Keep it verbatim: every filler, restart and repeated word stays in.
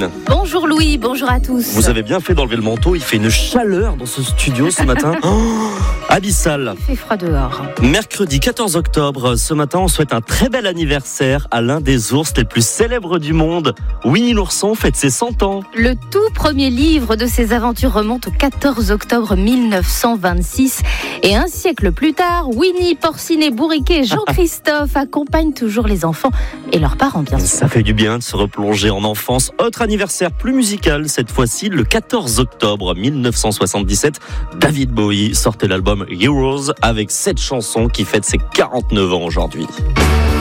Amandine. Bonjour Louis, bonjour à tous. Vous avez bien fait d'enlever le manteau, il fait une chaleur dans ce studio ce matin. Oh, abyssal. Il fait froid dehors. Mercredi quatorze octobre, ce matin, on souhaite un très bel anniversaire à l'un des ours les plus célèbres du monde. Winnie l'ourson fête ses cent ans. Le tout premier livre de ses aventures remonte au quatorze octobre mille neuf cent vingt-six. Et un siècle plus tard, Winnie, Porcinet, Bourriquet et Jean-Christophe accompagnent toujours les enfants et leurs parents, bien sûr. Ça fait du bien de se replonger en enfance. Autre anniversaire plus musical, cette fois-ci, le quatorze octobre mille neuf cent soixante-dix-sept, David Bowie sortait l'album Heroes avec cette chanson qui fête ses quarante-neuf ans aujourd'hui.